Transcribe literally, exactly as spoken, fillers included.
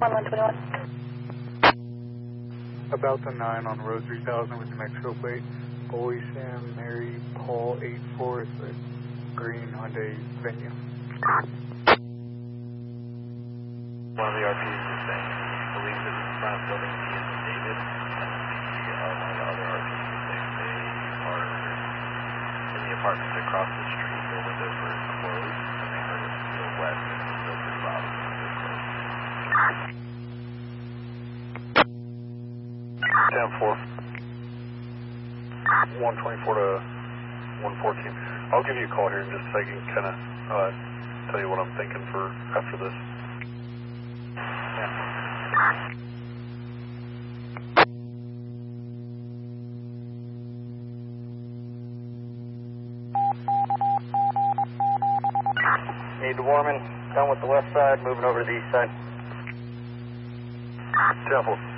one one twenty-one. About the nine on road three thousand with the Mexico plate. Boy, Sam, Mary, Paul, eight four, the green Hyundai Venue. One of the R Ps is saying he believes it is front building D is David, and the, uh, one of the other R Ps is saying they are in the apartments across the street. The windows were closed, and they heard it feel wet, and it was still pretty loud when the windows closed. ten four. one twenty-four to one fourteen. I'll give you a call here in just a second, kind of uh, tell you what I'm thinking for after this. Need to Warman, done with the west side, moving over to the east side. ten four.